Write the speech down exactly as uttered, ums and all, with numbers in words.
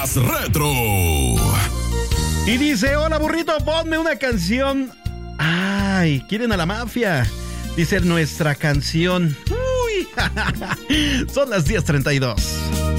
Retro. Y dice, hola burrito, ponme una canción. Ay, quieren a la mafia. Dice nuestra canción. Uy, son las diez treinta y dos.